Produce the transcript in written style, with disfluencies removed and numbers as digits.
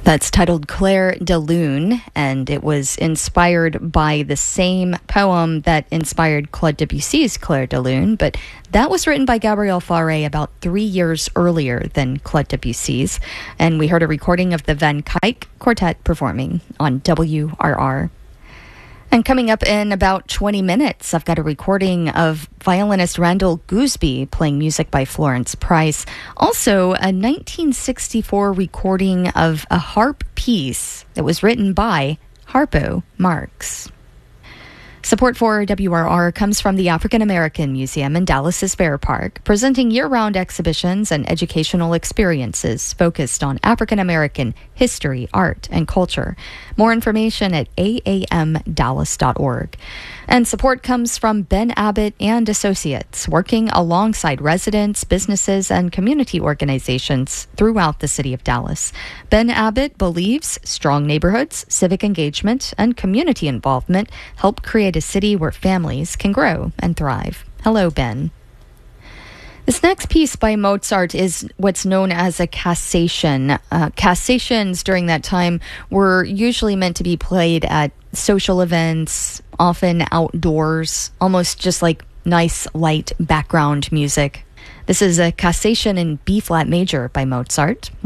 That's titled Clair de Lune, and it was inspired by the same poem that inspired Claude Debussy's Clair de Lune, but that was written by Gabriel Fauré about 3 years earlier than Claude Debussy's, and we heard a recording of the Van Kyk Quartet performing on WRR. And coming up in about 20 minutes, I've got a recording of violinist Randall Gooseby playing music by Florence Price. Also, a 1964 recording of a harp piece that was written by Harpo Marx. Support for WRR comes from the African American Museum in Dallas's Fair Park, presenting year-round exhibitions and educational experiences focused on African American history, art, and culture. More information at aamdallas.org. And support comes from Ben Abbott and Associates, working alongside residents, businesses, and community organizations throughout the city of Dallas. Ben Abbott believes strong neighborhoods, civic engagement, and community involvement help create a city where families can grow and thrive. Hello, Ben. This next piece by Mozart is what's known as a cassation. Cassations during that time were usually meant to be played at social events, often outdoors, almost just like nice, light background music. This is a cassation in B-flat major by Mozart.